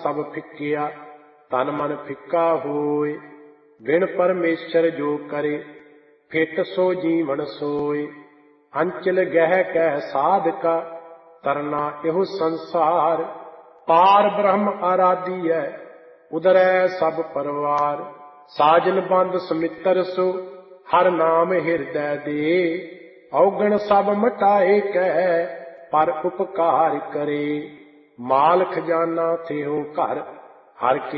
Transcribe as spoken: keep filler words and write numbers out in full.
ਸਭ ਫਿੱਕਿਆ, ਤਨ ਮਨ ਫਿੱਕਾ ਹੋਏ। ਬਿਨ ਪਰਮੇਸ਼ਰ ਜੋ ਕਰੇ, ਫਿੱਟ ਸੋ ਜੀਵਨ ਸੋਏ। ਅੰਚਲ ਗਹਿ ਕਹਿ ਸਾਧਕਾ, ਤਰਨਾ ਇਹੋ ਸੰਸਾਰ। ਪਾਰ ਬ੍ਰਹਮ ਆਰਾਧੀਐ, ਉਦਰੈ ਸਭ ਪਰਵਾਰ। ਸਾਜਨ ਬੰਦ ਸੁਮਿੱਤਰ ਸੋ, ਹਰ ਨਾਮ ਹਿਰਦੈ ਦੇ। ਔਗਣ ਸਭ ਮਟਾਏ ਕਹਿ, ਪਰ ਉਪਕਾਰ ਕਰੇ। ਮਾਲ ਖਜ਼ਾਨਾ ਥਿਓ ਘਰ, ਹਰ ਕੇ